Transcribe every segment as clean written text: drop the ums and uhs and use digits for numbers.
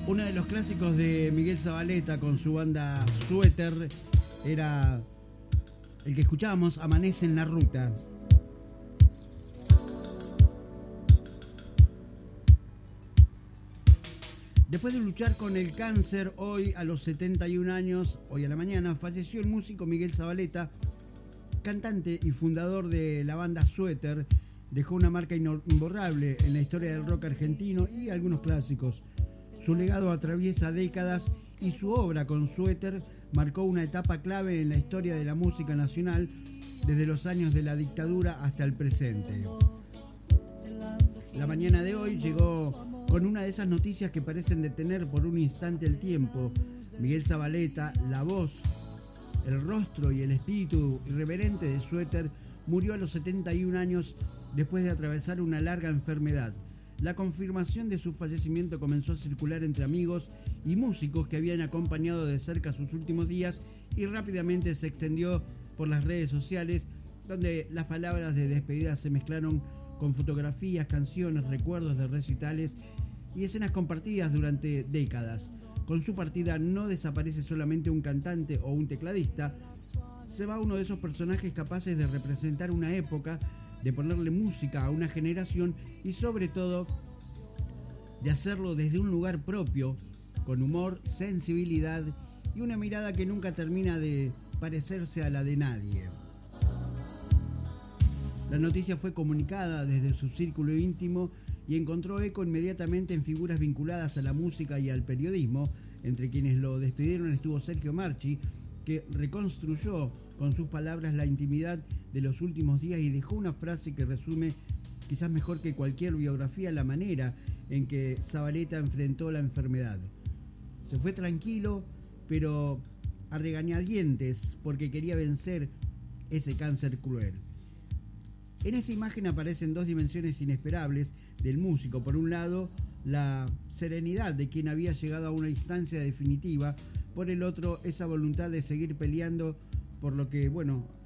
Uno de los clásicos de Miguel Zavaleta con su banda Suéter era el que escuchábamos, Amanece en la Ruta. Después de luchar con el cáncer, hoy a los 71 años, hoy a la mañana, falleció el músico Miguel Zavaleta, cantante y fundador de la banda Suéter. Dejó una marca imborrable en la historia del rock argentino y algunos clásicos. Su legado atraviesa décadas y su obra con Suéter marcó una etapa clave en la historia de la música nacional desde los años de la dictadura hasta el presente. La mañana de hoy llegó con una de esas noticias que parecen detener por un instante el tiempo. Miguel Zavaleta, la voz, el rostro y el espíritu irreverente de Suéter, murió a los 71 años después de atravesar una larga enfermedad. La confirmación de su fallecimiento comenzó a circular entre amigos y músicos que habían acompañado de cerca sus últimos días y rápidamente se extendió por las redes sociales, donde las palabras de despedida se mezclaron con fotografías, canciones, recuerdos de recitales y escenas compartidas durante décadas. Con su partida no desaparece solamente un cantante o un tecladista, se va uno de esos personajes capaces de representar una época, de ponerle música a una generación y sobre todo de hacerlo desde un lugar propio, con humor, sensibilidad y una mirada que nunca termina de parecerse a la de nadie. La noticia fue comunicada desde su círculo íntimo y encontró eco inmediatamente en figuras vinculadas a la música y al periodismo. Entre quienes lo despidieron estuvo Sergio Marchi, que reconstruyó con sus palabras la intimidad de los últimos días y dejó una frase que resume quizás mejor que cualquier biografía la manera en que Zavaleta enfrentó la enfermedad. Se fue tranquilo, pero a regañadientes, porque quería vencer ese cáncer cruel. En esa imagen aparecen dos dimensiones inesperables del músico. Por un lado, la serenidad de quien había llegado a una instancia definitiva. Por el otro, esa voluntad de seguir peleando por lo que,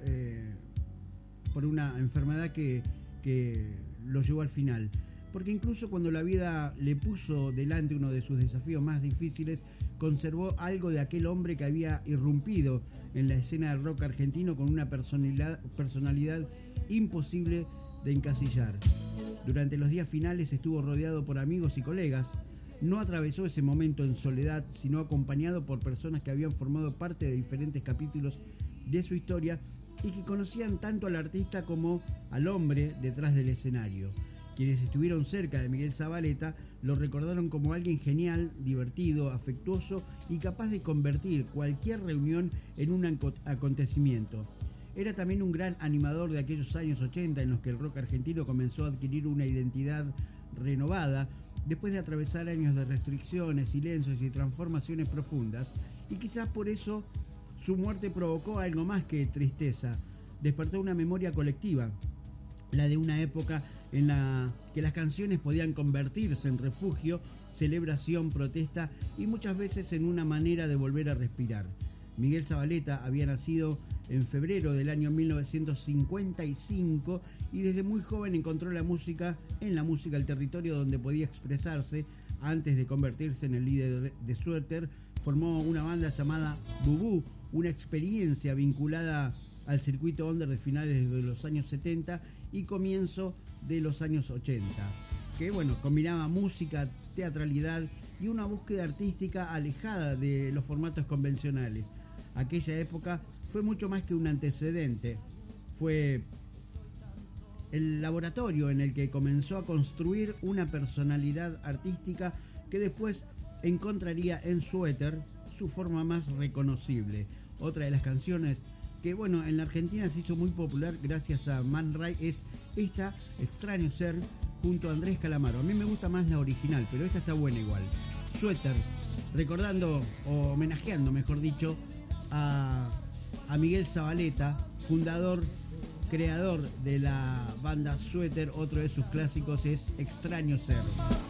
por una enfermedad que lo llevó al final. Porque incluso cuando la vida le puso delante uno de sus desafíos más difíciles, conservó algo de aquel hombre que había irrumpido en la escena del rock argentino con una personalidad imposible de encasillar. Durante los días finales estuvo rodeado por amigos y colegas. No atravesó ese momento en soledad, sino acompañado por personas que habían formado parte de diferentes capítulos de su historia y que conocían tanto al artista como al hombre detrás del escenario. Quienes estuvieron cerca de Miguel Zavaleta lo recordaron como alguien genial, divertido, afectuoso y capaz de convertir cualquier reunión en un acontecimiento. Era también un gran animador de aquellos años 80 en los que el rock argentino comenzó a adquirir una identidad renovada después de atravesar años de restricciones, silencios y transformaciones profundas, y quizás por eso su muerte provocó algo más que tristeza. Despertó una memoria colectiva, la de una época en la que las canciones podían convertirse en refugio, celebración, protesta y muchas veces en una manera de volver a respirar. Miguel Zavaleta había nacido en febrero del año 1955 y desde muy joven encontró la música el territorio donde podía expresarse. Antes de convertirse en el líder de Suéter, formó una banda llamada Bubú, una experiencia vinculada al circuito under de finales de los años 70 y comienzo de los años 80, que combinaba música, teatralidad y una búsqueda artística alejada de los formatos convencionales. Aquella época fue mucho más que un antecedente, fue el laboratorio en el que comenzó a construir una personalidad artística que después encontraría en Suéter su forma más reconocible. Otra de las canciones que en la Argentina se hizo muy popular gracias a Man Ray es esta, Extraño Ser, junto a Andrés Calamaro. A mí me gusta más la original, pero esta está buena igual. Suéter, recordando o homenajeando, mejor dicho, a Miguel Zavaleta, fundador, creador de la banda Suéter. Otro de sus clásicos es Extraño Ser.